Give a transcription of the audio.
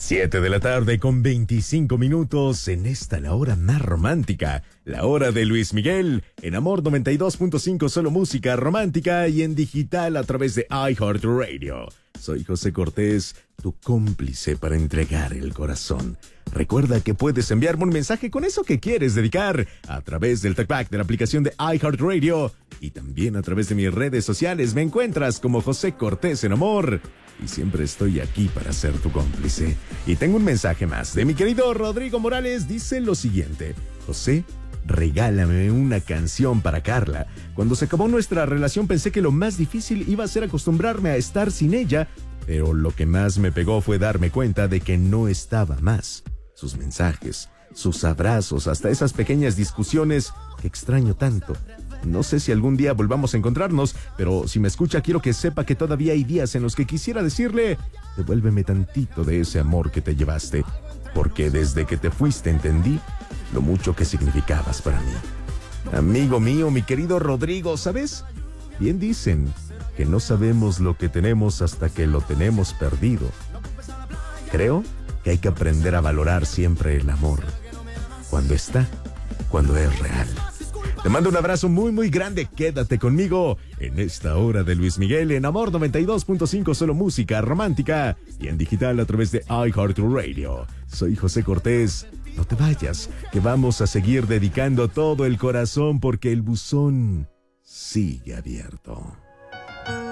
7 de la tarde con 25 minutos en esta la hora más romántica, la hora de Luis Miguel, en Amor 92.5 solo música romántica y en digital a través de iHeartRadio. Soy José Cortés, tu cómplice para entregar el corazón. Recuerda que puedes enviarme un mensaje con eso que quieres dedicar a través del talkback de la aplicación de iHeartRadio y también a través de mis redes sociales. Me encuentras como José Cortés en Amor y siempre estoy aquí para ser tu cómplice. Y tengo un mensaje más de mi querido Rodrigo Morales. Dice lo siguiente: José, regálame una canción para Carla. Cuando se acabó nuestra relación pensé que lo más difícil iba a ser acostumbrarme a estar sin ella, pero lo que más me pegó fue darme cuenta de que no estaba más. Sus mensajes, sus abrazos, hasta esas pequeñas discusiones que extraño tanto. No sé si algún día volvamos a encontrarnos, pero si me escucha quiero que sepa que todavía hay días en los que quisiera decirle: devuélveme tantito de ese amor que te llevaste, porque desde que te fuiste entendí lo mucho que significabas para mí. Amigo mío, mi querido Rodrigo, ¿sabes? Bien dicen que no sabemos lo que tenemos hasta que lo tenemos perdido. Creo que hay que aprender a valorar siempre el amor, cuando está, cuando es real. Te mando un abrazo muy muy grande. Quédate conmigo en esta hora de Luis Miguel en Amor 92.5 solo música romántica y en digital a través de iHeartRadio. Soy José Cortés. No te vayas, que vamos a seguir dedicando todo el corazón porque el buzón sigue abierto.